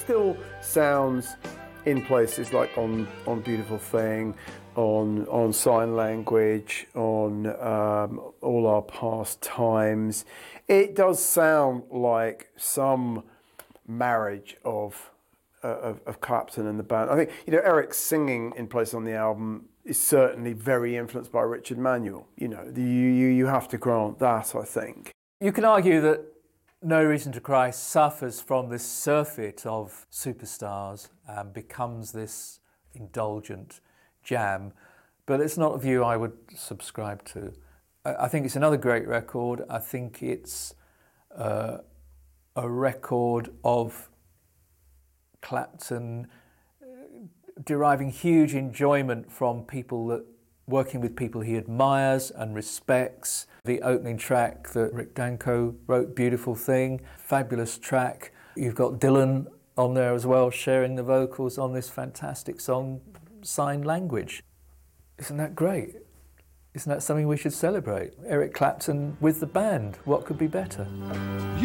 still sounds in places like on Beautiful Thing, on Sign Language, on All Our Past Times. It does sound like some marriage of Clapton and the band. I think, Eric's singing in places on the album is certainly very influenced by Richard Manuel. You have to grant that, I think. You can argue that No Reason to Cry suffers from this surfeit of superstars and becomes this indulgent jam, but it's not a view I would subscribe to. I think it's another great record. I think it's a record of Clapton deriving huge enjoyment from working with people he admires and respects. The opening track that Rick Danko wrote, Beautiful Thing, fabulous track. You've got Dylan on there as well, sharing the vocals on this fantastic song, Sign Language. Isn't that great? Isn't that something we should celebrate? Eric Clapton with the band, what could be better?